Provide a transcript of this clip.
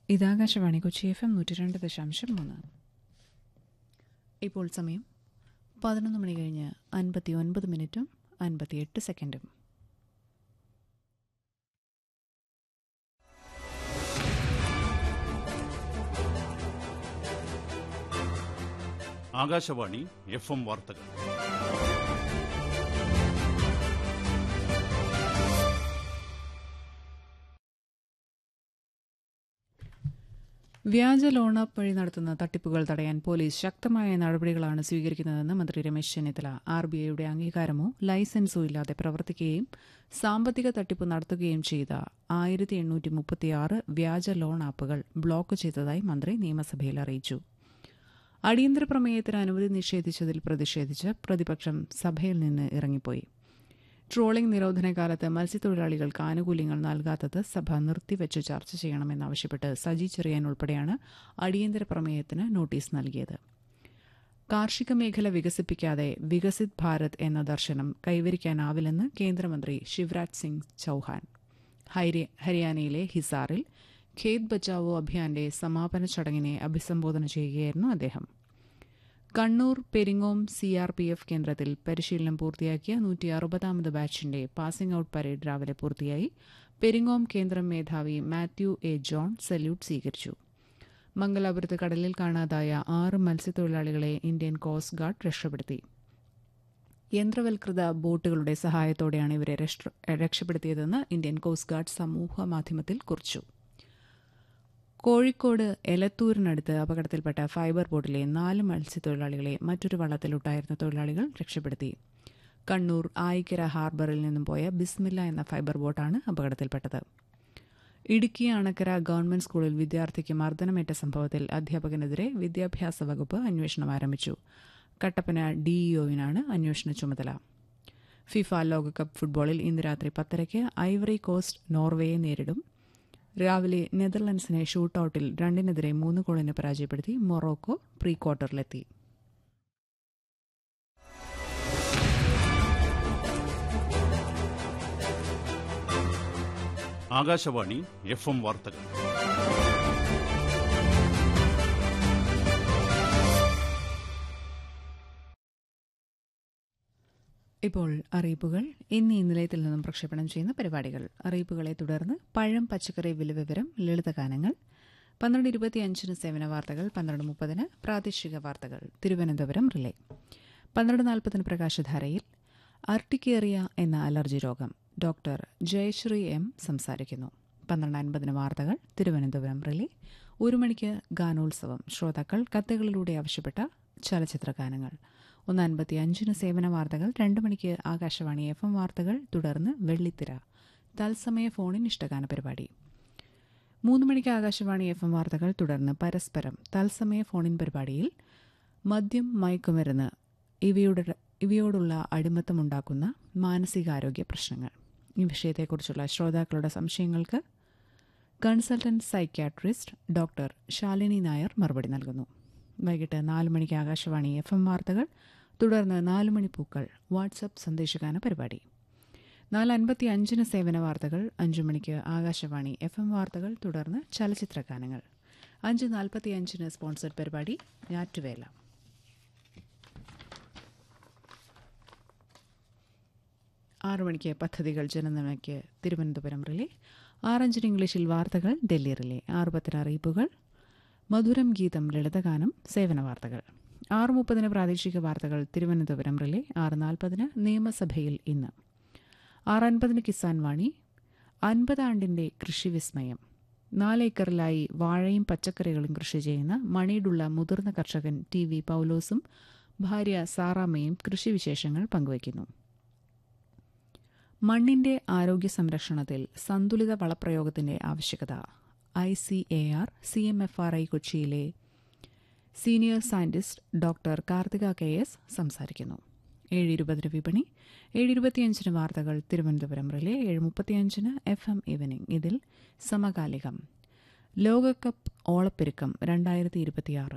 ഇതാകാശവാണി Kochi FM 102.3. ഇപ്പോൾ സമയം 11 മണി കഴിഞ്ഞ് 59 മിനിറ്റും 58 സെക്കൻഡും. ആകാശവാണി FM വാർത്തകൾ. വ്യാജ ലോൺ ആപ്പ് വഴി നടത്തുന്ന തട്ടിപ്പുകൾ തടയാൻ പോലീസ് ശക്തമായ നടപടികളാണ് സ്വീകരിക്കുന്നതെന്ന് മന്ത്രി രമേശ് ചെന്നിത്തല. RBIയുടെ അംഗീകാരമോ ലൈസൻസോ ഇല്ലാതെ പ്രവർത്തിക്കുകയും സാമ്പത്തിക തട്ടിപ്പ് നടത്തുകയും ചെയ്ത 1836 വ്യാജ ലോൺ ആപ്പുകൾ ബ്ലോക്ക് ചെയ്തതായി മന്ത്രി നിയമസഭയിൽ അറിയിച്ചു. അടിയന്തര പ്രമേയത്തിന് അനുമതി നിഷേധിച്ചതിൽ പ്രതിഷേധിച്ച് പ്രതിപക്ഷം സഭയിൽ നിന്ന് ഇറങ്ങിപ്പോയി. ട്രോളിംഗ് നിരോധന കാലത്ത് മത്സ്യത്തൊഴിലാളികൾക്ക് ആനുകൂല്യങ്ങൾ നൽകാത്തത് സഭ നിർത്തിവെച്ച് ചർച്ച ചെയ്യണമെന്നാവശ്യപ്പെട്ട് സജി ചെറിയാൻ ഉൾപ്പെടെയാണ് അടിയന്തര പ്രമേയത്തിന് നോട്ടീസ് നൽകിയത്. കാർഷിക മേഖല വികസിപ്പിക്കാതെ വികസിത് ഭാരത് എന്ന ദർശനം കൈവരിക്കാനാവില്ലെന്ന് കേന്ദ്രമന്ത്രി ശിവരാജ് സിംഗ് ചൌഹാൻ. ഹരിയാനയിലെ ഹിസാറിൽ ഖേത് ബച്ചാവോ അഭിയാന്റെ സമാപന ചടങ്ങിനെ അഭിസംബോധന ചെയ്യുകയായിരുന്നു അദ്ദേഹം. കണ്ണൂർ പെരിങ്ങോം CRPF കേന്ദ്രത്തിൽ പരിശീലനം പൂർത്തിയാക്കിയ 160ാമത് ബാച്ചിന്റെ പാസിംഗ് ഔട്ട് പരേഡ് രാവിലെ പൂർത്തിയായി. പെരിങ്ങോം കേന്ദ്രം മേധാവി മാത്യു A. ജോൺ സല്യൂട്ട് സ്വീകരിച്ചു. മംഗലാപുരത്ത് കടലിൽ കാണാതായ 6 മത്സ്യത്തൊഴിലാളികളെ ഇന്ത്യൻ കോസ്റ്റ് ഗാർഡ് രക്ഷപ്പെടുത്തി. യന്ത്രവൽകൃത ബോട്ടുകളുടെ സഹായത്തോടെയാണ് ഇവരെ രക്ഷപ്പെടുത്തിയതെന്ന് ഇന്ത്യൻ കോസ്റ്റ് ഗാർഡ് സമൂഹമാധ്യമത്തിൽ കുറിച്ചു. കോഴിക്കോട് എലത്തൂരിനടുത്ത് അപകടത്തിൽപ്പെട്ട ഫൈബർ ബോട്ടിലെ 4 മത്സ്യത്തൊഴിലാളികളെ മറ്റൊരു വള്ളത്തിലുണ്ടായിരുന്ന തൊഴിലാളികൾ രക്ഷപ്പെടുത്തി. കണ്ണൂർ ആയിക്കര ഹാർബറിൽ നിന്നും പോയ ബിസ്മില്ല എന്ന ഫൈബർ ബോട്ടാണ് അപകടത്തിൽപ്പെട്ടത്. ഇടുക്കി അണക്കര ഗവൺമെന്റ് സ്കൂളിൽ വിദ്യാർത്ഥിക്ക് മർദ്ദനമേറ്റ സംഭവത്തിൽ അധ്യാപകനെതിരെ വിദ്യാഭ്യാസ വകുപ്പ് അന്വേഷണം ആരംഭിച്ചു. കട്ടപ്പന DEOവിനാണ് അന്വേഷണ ചുമതല. ഫിഫ ലോകകപ്പ് ഫുട്ബോളിൽ ഇന്ന് രാത്രി 10:30 ഐവറി കോസ്റ്റ് നോർവേയെ നേരിടും. രാവിലെ നെതർലൻഡ്സിനെ ഷൂട്ടൌട്ടിൽ 2-3 ഗോളിന് പരാജയപ്പെടുത്തി മൊറോക്കോ പ്രീ ക്വാർട്ടറിലെത്തി. ആകാശവാണി FM വാർത്തകൾ. ഇപ്പോൾ അറിയിപ്പുകൾ. ഇന്ന് ഈ നിലയത്തിൽ നിന്നും പ്രക്ഷേപണം ചെയ്യുന്ന പരിപാടികൾ. അറിയിപ്പുകളെ തുടർന്ന് പഴം പച്ചക്കറി വിലവിവരം, ലളിതഗാനങ്ങൾ, 12:25 സേവന വാർത്തകൾ, 12:30 പ്രാദേശിക വാർത്തകൾ തിരുവനന്തപുരം റിലേ, 12:40 പ്രകാശധാരയിൽ അർട്ടിക്കേറിയ എന്ന അലർജി രോഗം ഡോക്ടർ ജയശ്രീ M സംസാരിക്കുന്നു. 12:50 വാർത്തകൾ തിരുവനന്തപുരം റിലേ. 1 മണിക്ക് ഗാനോത്സവം, ശ്രോതാക്കൾ കത്തുകളിലൂടെ ആവശ്യപ്പെട്ട ചലച്ചിത്ര ഗാനങ്ങൾ. 1:55 സേവന വാർത്തകൾ, 2 മണിക്ക് ആകാശവാണി FM വാർത്തകൾ, തുടർന്ന് വെള്ളിത്തിര തത്സമയ ഫോണിൻ ഇഷ്ടഗാന പരിപാടി. 3 മണിക്ക് ആകാശവാണി FM വാർത്തകൾ, തുടർന്ന് പരസ്പരം തത്സമയ ഫോണിൻ പരിപാടിയിൽ മദ്യം, മയക്കുമരുന്ന് ഇവയോടുള്ള അടിമത്തമുണ്ടാക്കുന്ന മാനസികാരോഗ്യ പ്രശ്നങ്ങൾ, ഈ വിഷയത്തെക്കുറിച്ചുള്ള ശ്രോതാക്കളുടെ സംശയങ്ങൾക്ക് consultant psychiatrist doctor Shalini Nair മറുപടി നൽകുന്നു. വൈകിട്ട് 4 മണിക്ക് ആകാശവാണി FM വാർത്തകൾ, തുടർന്ന് 4 മണി പൂക്കൾ വാട്സ്ആപ്പ് സന്ദേശഗാന പരിപാടി. 4:55 സേവന വാർത്തകൾ, 5 മണിക്ക് ആകാശവാണി FM വാർത്തകൾ, തുടർന്ന് ചലച്ചിത്ര ഗാനങ്ങൾ. 5:45 സ്പോൺസർഡ് പരിപാടി ഞാറ്റുവേല. 6 മണിക്ക് പദ്ധതികൾ ജനനന്മയ്ക്ക് തിരുവനന്തപുരം റിലേ. 6:05 ഇംഗ്ലീഷിൽ വാർത്തകൾ ഡൽഹി റിലേ. 6:10 അറിയിപ്പുകൾ, മധുരം ഗീതം, ലളിതഗാനം, സേവന വാർത്തകൾ. 6:30 പ്രാദേശിക വാർത്തകൾ തിരുവനന്തപുരം റിലേ. 6:40 നിയമസഭയിൽ ഇന്ന്. 6:50 കിസാൻ വാണി, 50 ആണ്ടിന്റെ കൃഷി വിസ്മയം. 4 ഏക്കറിലായി വാഴയും പച്ചക്കറികളും കൃഷി ചെയ്യുന്ന മണിയിലുള്ള മുതിർന്ന കർഷകൻ TV പൌലോസും ഭാര്യ സാറാമ്മയും കൃഷിവിശേഷങ്ങൾ പങ്കുവയ്ക്കുന്നു. മണ്ണിന്റെ ആരോഗ്യ സംരക്ഷണത്തിൽ സന്തുലിത വളപ്രയോഗത്തിന്റെ ആവശ്യകത. ICAR CMFRI കൊച്ചിയിലെ senior scientist doctor Karthika KS സംസാരിക്കുന്നു. 7:20 വിപണി, 7:25 വാർത്തകൾ തിരുവനന്തപുരം റിലേ. 7:35 FM evening. ഇതിൽ സമകാലികം, ലോകകപ്പ് ഓളപ്പെരുക്കം 2026